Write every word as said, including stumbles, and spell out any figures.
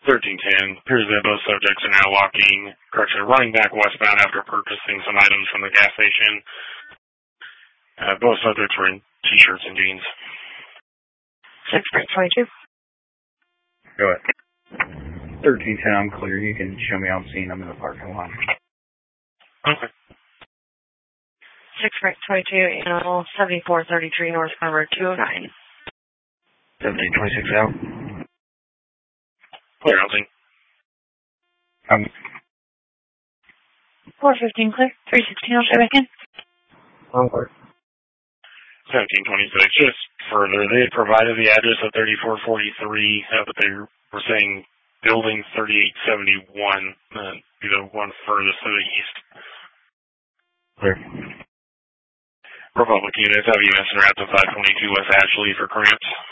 thirteen ten, appears that both subjects are now walking, correction, running back westbound after purchasing some items from the gas station. Uh, both subjects were in t-shirts and jeans. six twenty-two. Go ahead. thirteen ten, I'm clear. You can show me on scene. I'm in the parking lot. Okay. six twenty-two, animal seventy-four thirty-three, North Carver two oh nine. seventeen twenty-six out. Clear, I'll see. Um, four fifteen clear. three sixteen, I'll show back in. I'm clear. seventeen twenty-six, just further, they had provided the address of thirty-four forty-three, uh, but they were saying building thirty-eight seventy-one, uh, be the one furthest to the east. Clear. Republic units, have you answered at the five twenty-two West Ashley for cramps?